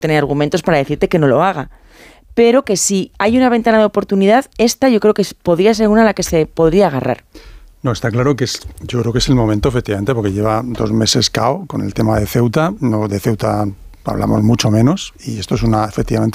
tener argumentos para decirte que no lo haga. Pero que si hay una ventana de oportunidad, esta yo creo que podría ser una a la que se podría agarrar. No, está claro que yo creo que es el momento, efectivamente, porque lleva 2 meses cao con el tema de Ceuta. No, de Ceuta hablamos mucho menos, y esto es efectivamente